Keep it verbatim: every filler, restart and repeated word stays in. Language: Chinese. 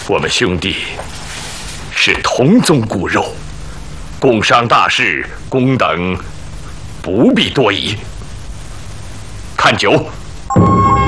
我们兄弟是同宗骨肉，共商大事，公等不必多疑。看酒。